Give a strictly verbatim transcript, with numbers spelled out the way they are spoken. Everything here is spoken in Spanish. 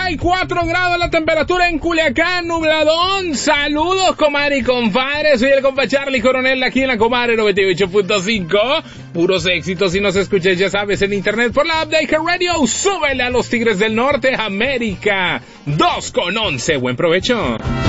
y cuatro grados la temperatura en Culiacán, nubladón. Saludos, comadre y compadre. Soy el compa Charlie Coronel aquí en la Comadre noventa y ocho punto cinco. Puros éxitos. Si nos escuchas, ya sabes, en internet por la app de iHeart Radio. Súbele a los Tigres del Norte, América. dos con once. Buen provecho.